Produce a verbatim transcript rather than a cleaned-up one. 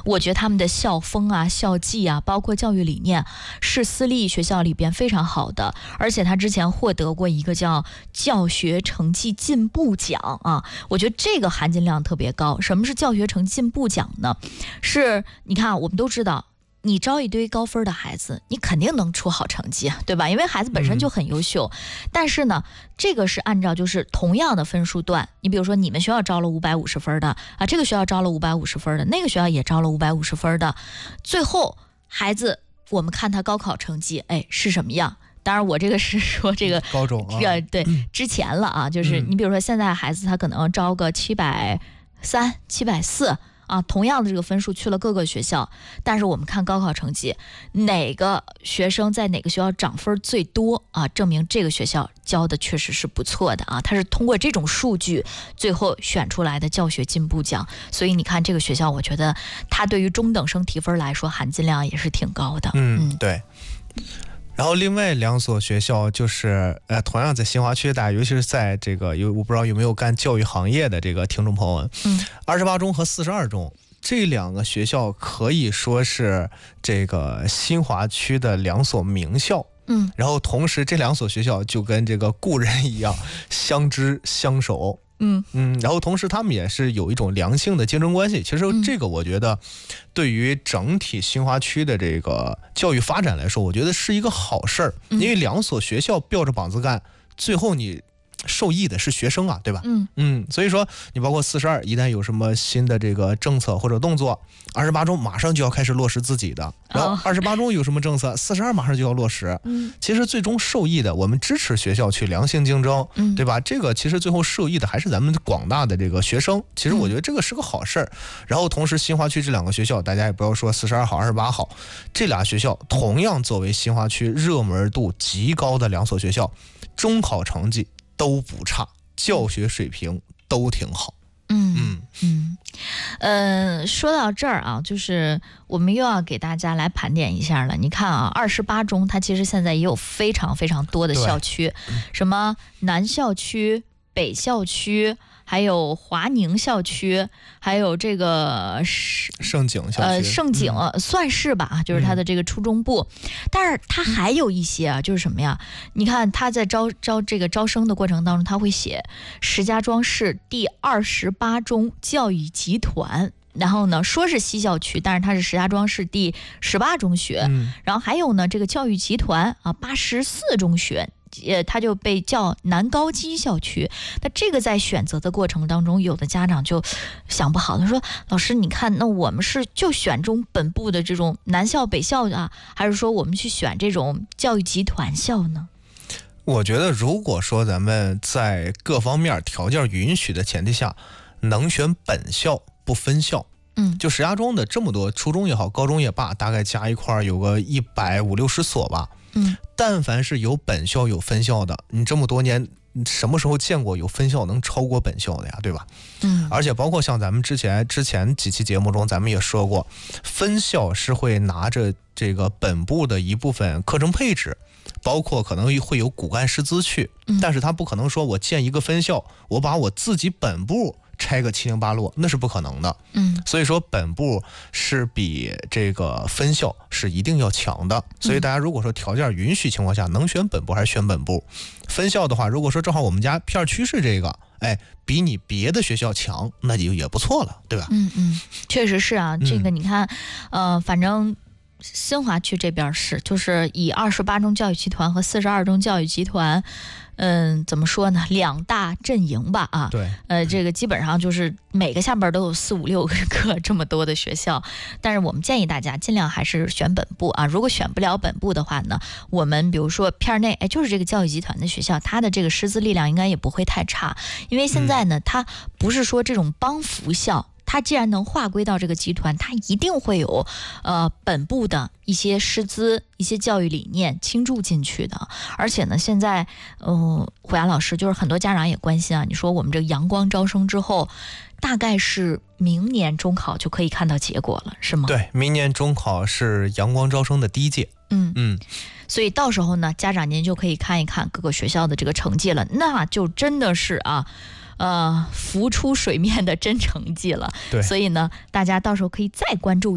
我觉得他们的校风啊、校纪啊，包括教育理念，是私立学校里边非常好的。而且他之前获得过一个叫教学成绩进步奖啊，我觉得这个含金量特别高。什么是教学成绩进步奖呢？是你看，我们都知道。你招一堆高分的孩子，你肯定能出好成绩，对吧？因为孩子本身就很优秀。嗯、但是呢，这个是按照就是同样的分数段，你比如说你们学校招了五百五十分的啊，这个学校招了五百五十分的，那个学校也招了五百五十分的，最后孩子我们看他高考成绩，哎是什么样？当然，我这个是说这个高中啊， 对、嗯、之前了啊，就是你比如说现在孩子他可能招个七百三、七百四。啊，同样的这个分数去了各个学校，但是我们看高考成绩，哪个学生在哪个学校涨分最多啊？证明这个学校教的确实是不错的啊。它是通过这种数据最后选出来的教学进步奖，所以你看这个学校，我觉得它对于中等生提分来说含金量也是挺高的。 嗯，嗯对。然后另外两所学校就是呃，同样在新华区，大家尤其是在这个有我不知道有没有干教育行业的这个听众朋友们，嗯，二十八中和四十二中这两个学校可以说是这个新华区的两所名校。嗯，然后同时这两所学校就跟这个故人一样相知相守。嗯嗯，然后同时他们也是有一种良性的竞争关系。其实这个我觉得，对于整体新华区的这个教育发展来说，我觉得是一个好事儿。因为两所学校吊着膀子干，最后你受益的是学生啊，对吧？嗯嗯，所以说你包括四十二，一旦有什么新的这个政策或者动作，二十八中马上就要开始落实自己的，然后二十八中有什么政策，四十二马上就要落实。嗯，其实最终受益的，我们支持学校去良性竞争，嗯，对吧？这个其实最后受益的还是咱们广大的这个学生。其实我觉得这个是个好事儿。然后同时新华区这两个学校，大家也不要说四十二好、二十八好，这俩学校同样作为新华区热门度极高的两所学校，中考成绩都不差，教学水平都挺好。 嗯嗯嗯，呃，说到这儿啊，就是我们又要给大家来盘点一下了。你看啊，二十八中它其实现在也有非常非常多的校区，什么南校区、北校区。还有华宁校区，还有这个盛景校区， 呃，盛景、嗯、算是吧，就是它的这个初中部。嗯、但是它还有一些啊，就是什么呀？你看它在招招这个招生的过程当中，它会写石家庄市第二十八中教育集团。然后呢，说是西校区，但是它是石家庄市第十八中学。嗯、然后还有呢，这个教育集团啊，八十四中学。呃，它就被叫南高基校区。那这个在选择的过程当中，有的家长就想不好，他说：“老师，你看，那我们是就选中本部的这种南校、北校啊，还是说我们去选这种教育集团校呢？” 我觉得，如果说咱们在各方面条件允许的前提下，能选本校不分校。嗯，就石家庄的这么多初中也好，高中也罢，大概加一块有个一百五六十所吧。嗯，但凡是有本校有分校的，你这么多年什么时候见过有分校能超过本校的呀？对吧？嗯，而且包括像咱们之前之前几期节目中，咱们也说过，分校是会拿着这个本部的一部分课程配置，包括可能会有骨干师资去，但是他不可能说我建一个分校，我把我自己本部拆个七零八落，那是不可能的。嗯，所以说本部是比这个分校是一定要强的。所以大家如果说条件允许情况下，能选本部还是选本部。分校的话，如果说正好我们家片区是这个，哎，比你别的学校强，那就也不错了，对吧？ 嗯嗯，确实是啊。这个你看，嗯、呃，反正。新华区这边是，就是以二十八中教育集团和四十二中教育集团，嗯，怎么说呢？两大阵营吧，啊， 对， 呃，这个基本上就是每个下边都有四五六个这么多的学校，但是我们建议大家尽量还是选本部啊。如果选不了本部的话呢，我们比如说片内，哎，就是这个教育集团的学校，它的这个师资力量应该也不会太差，因为现在呢，它不是说这种帮扶校。它既然能划归到这个集团，它一定会有呃本部的一些师资、一些教育理念倾注进去的。而且呢，现在呃虎牙老师就是很多家长也关心啊，你说我们这个阳光招生之后，大概是明年中考就可以看到结果了，是吗？ 对，明年中考是阳光招生的第一届。嗯嗯。 所以到时候呢，家长您就可以看一看各个学校的这个成绩了，那就真的是啊。呃，浮出水面的真成绩了。 对， 所以呢，大家到时候可以再关注